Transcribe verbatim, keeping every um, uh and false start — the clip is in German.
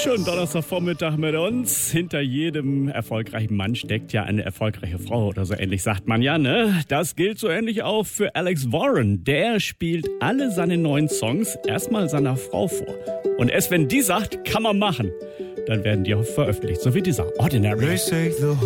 Schönen Donnerstagvormittag mit uns. Hinter jedem erfolgreichen Mann steckt ja eine erfolgreiche Frau oder so ähnlich, sagt man ja, ne? Das gilt so ähnlich auch für Alex Warren. Der spielt alle seine neuen Songs erstmal seiner Frau vor. Und erst wenn die sagt, kann man machen, dann werden die auch veröffentlicht. So wie dieser Ordinary.